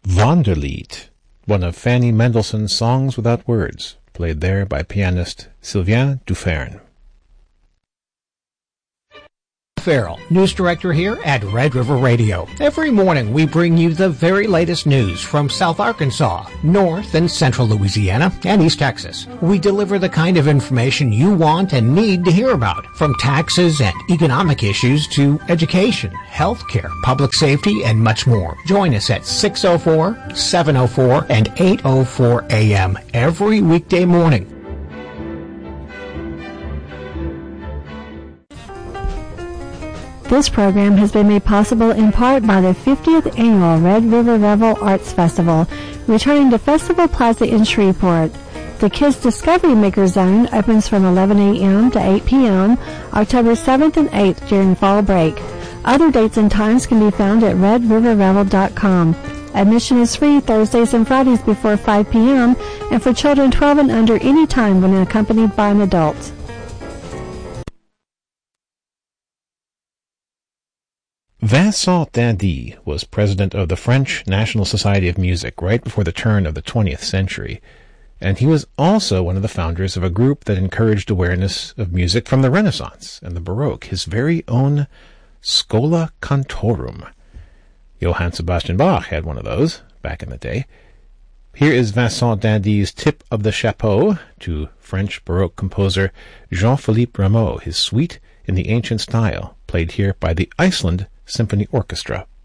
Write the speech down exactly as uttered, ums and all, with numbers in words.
Wanderlied, one of Fanny Mendelssohn's songs without words, played there by pianist Sylvain Dufern. Farrell, news director here at Red River Radio. Every morning we bring you the very latest news from South Arkansas, North and Central Louisiana, and East Texas. We deliver the kind of information you want and need to hear about, from taxes and economic issues to education, healthcare, public safety, and much more. Join us at six oh four, seven oh four, and eight oh four a m every weekday morning. This program has been made possible in part by the fiftieth Annual Red River Revel Arts Festival, returning to Festival Plaza in Shreveport. The Kids Discovery Maker Zone opens from eleven a m to eight p m October seventh and eighth during fall break. Other dates and times can be found at red river revel dot com. Admission is free Thursdays and Fridays before five p m and for children twelve and under any time when accompanied by an adult. Vincent d'Indy was president of the French National Society of Music right before the turn of the twentieth century, and he was also one of the founders of a group that encouraged awareness of music from the Renaissance and the Baroque, his very own Schola Cantorum. Johann Sebastian Bach had one of those back in the day. Here is Vincent d'Indy's tip of the chapeau to French Baroque composer Jean-Philippe Rameau, his suite in the ancient style, played here by the Iceland Symphony Orchestra.